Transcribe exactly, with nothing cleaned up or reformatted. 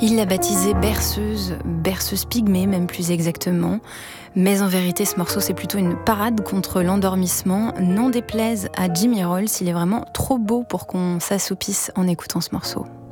Il l'a baptisée berceuse, berceuse pygmée même plus exactement. Mais en vérité, ce morceau, c'est plutôt une parade contre l'endormissement. N'en déplaise à Jimmy Rolls, il est vraiment trop beau pour qu'on s'assoupisse en écoutant ce morceau.